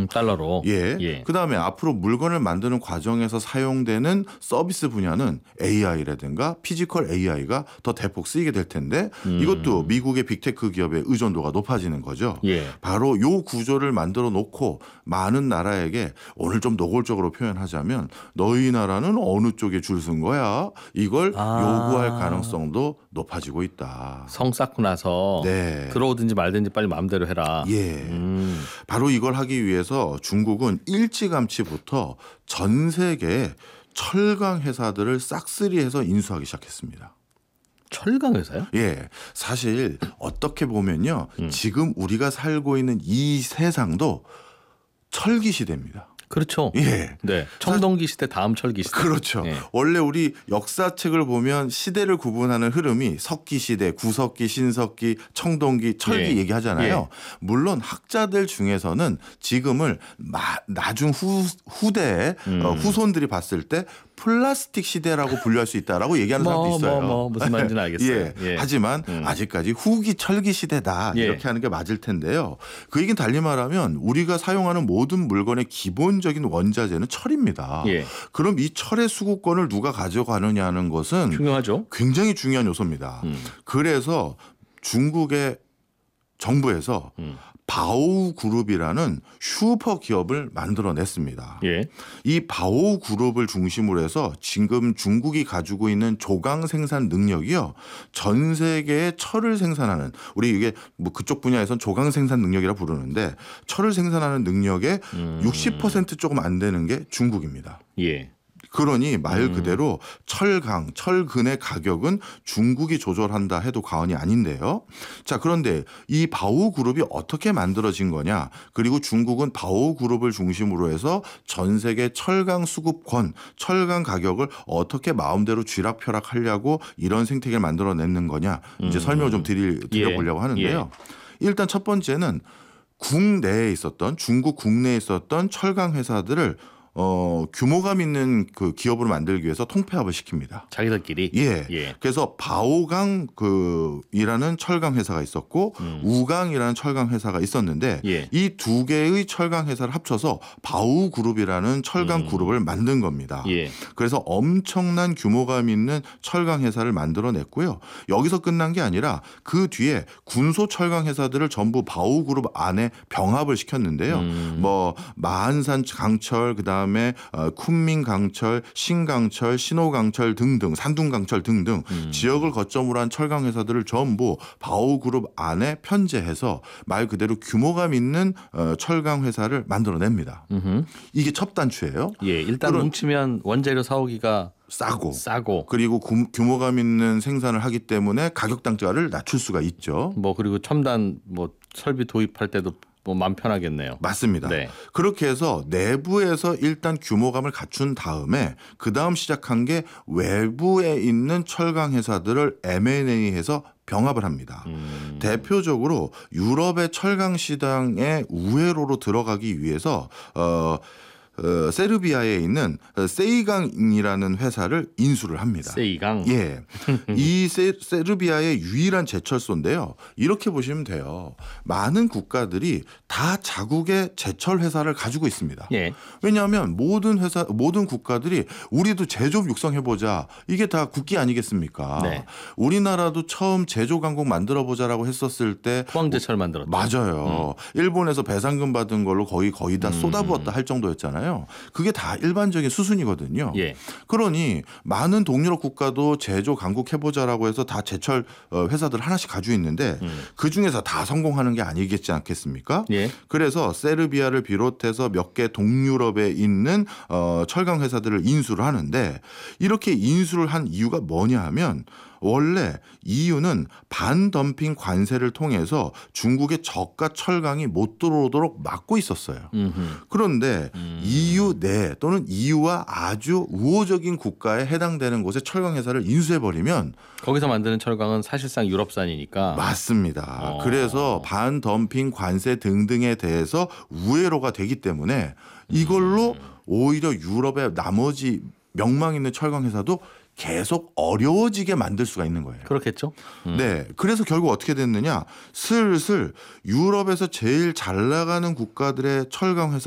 달러로. 예. 예. 그다음에 앞으로 물건을 만드는 과정에서 사용되는 서비스 분야는 AI라든가 피지컬 AI가 더 대폭 쓰이게 될 텐데 이것도 미국의 빅테크 기업의 의존도가 높아지는 거죠. 예. 바로 요 구조를 만들어 놓고 많은 나라에게 오늘 좀 노골적으로 표현하자면 너희 나라는 어느 쪽에 줄 쓴 거야? 이걸 요구할 가능성도 높아지고 있다. 성 쌓고 나서 네. 들어오든지 말든지 빨리 마음대로 해라. 예. 바로 이걸 하기 위해서 중국은 일찌감치부터 전 세계에 철강 회사들을 싹쓸이해서 인수하기 시작했습니다. 철강 회사요? 예. 사실 어떻게 보면요. 지금 우리가 살고 있는 이 세상도 철기 시대입니다. 그렇죠. 예. 네. 청동기 시대 다음 철기 시대. 그렇죠. 예. 원래 우리 역사책을 보면 시대를 구분하는 흐름이 석기 시대, 구석기, 신석기, 청동기, 철기 예. 얘기하잖아요. 예. 물론 학자들 중에서는 지금을 나중 후대에 후손들이 봤을 때 플라스틱 시대라고 분류할 수 있다라고 얘기하는 사람도 있어요. 무슨 말인지는 알겠어요. 예. 예. 하지만 아직까지 후기 철기 시대다 예. 이렇게 하는 게 맞을 텐데요. 그 얘기는 달리 말하면 우리가 사용하는 모든 물건의 기본적인 원자재는 철입니다. 예. 그럼 이 철의 수급권을 누가 가져가느냐 하는 것은 중요하죠. 굉장히 중요한 요소입니다. 그래서 중국의 정부에서 바오우 그룹이라는 슈퍼 기업을 만들어냈습니다. 예. 이 바오우 그룹을 중심으로 해서 지금 중국이 가지고 있는 조강 생산 능력이요. 전 세계에 철을 생산하는 우리 이게 뭐 그쪽 분야에선 조강 생산 능력이라 부르는데 철을 생산하는 능력의 60% 조금 안 되는 게 중국입니다. 예. 그러니 말 그대로 철강, 철근의 가격은 중국이 조절한다 해도 과언이 아닌데요. 자, 그런데 이 바오 그룹이 어떻게 만들어진 거냐? 그리고 중국은 바오 그룹을 중심으로 해서 전 세계 철강 수급권, 철강 가격을 어떻게 마음대로 쥐락펴락하려고 이런 생태계를 만들어내는 거냐? 이제 설명을 좀 드려보려고 하는데요. 일단 첫 번째는 국내에 있었던 중국 국내에 있었던 철강 회사들을 규모감 있는 그 기업으로 만들기 위해서 통폐합을 시킵니다. 자기들끼리. 예. 예. 그래서 바오강 이라는 철강 회사가 있었고 우강이라는 철강 회사가 있었는데 예. 이 두 개의 철강 회사를 합쳐서 바오 그룹이라는 철강 그룹을 만든 겁니다. 예. 그래서 엄청난 규모감 있는 철강 회사를 만들어냈고요. 여기서 끝난 게 아니라 그 뒤에 군소 철강 회사들을 전부 바오 그룹 안에 병합을 시켰는데요. 뭐 마한산 강철 그다음에 쿤밍 강철, 신강철, 신호강철 등등 산둥강철 등등 지역을 거점으로 한 철강 회사들을 전부 바오 그룹 안에 편제해서 말 그대로 규모감 있는 철강 회사를 만들어냅니다. 이게 첫 단추예요. 예, 일단 뭉치면 원재료 사오기가 싸고 그리고 규모감 있는 생산을 하기 때문에 가격 단가를 낮출 수가 있죠. 뭐 그리고 첨단 뭐 설비 도입할 때도 뭐 마음 편하겠네요. 맞습니다. 네. 그렇게 해서 내부에서 일단 규모감을 갖춘 다음에 그다음 시작한 게 외부에 있는 철강 회사들을 M&A해서 병합을 합니다. 대표적으로 유럽의 철강 시장에 우회로로 들어가기 위해서 세르비아에 있는 세이강이라는 회사를 인수를 합니다. 세이강. 예. 이 세르비아의 유일한 제철소인데요. 이렇게 보시면 돼요. 많은 국가들이 다 자국의 제철 회사를 가지고 있습니다. 예. 왜냐하면 모든 국가들이 우리도 제조업 육성해 보자. 이게 다 국기 아니겠습니까? 네. 우리나라도 처음 제조 강국 만들어 보자라고 했었을 때 포항제철 만들었죠. 맞아요. 일본에서 배상금 받은 걸로 거의 다 쏟아부었다 할 정도였잖아요. 그게 다 일반적인 수순이거든요. 예. 그러니 많은 동유럽 국가도 제조 강국 해보자라고 해서 다 제철 회사들 하나씩 가지고 있는데 그중에서 다 성공하는 게 아니겠지 않겠습니까? 예. 그래서 세르비아를 비롯해서 몇 개 동유럽에 있는 철강 회사들을 인수를 하는데 이렇게 인수를 한 이유가 뭐냐 하면 원래 EU는 반덤핑 관세를 통해서 중국의 저가 철강이 못 들어오도록 막고 있었어요. 그런데 EU 내 또는 EU와 아주 우호적인 국가에 해당되는 곳에 철강 회사를 인수해버리면 거기서 만드는 철강은 사실상 유럽산이니까. 맞습니다. 그래서 반덤핑 관세 등등에 대해서 우회로가 되기 때문에 이걸로 오히려 유럽의 나머지 명망 있는 철강 회사도 계속 어려워지게 만들 수가 있는 거예요. 그렇겠죠. 네. 그래서 결국 어떻게 됐느냐. 슬슬 유럽에서 제일 잘 나가는 국가들의 철강 회사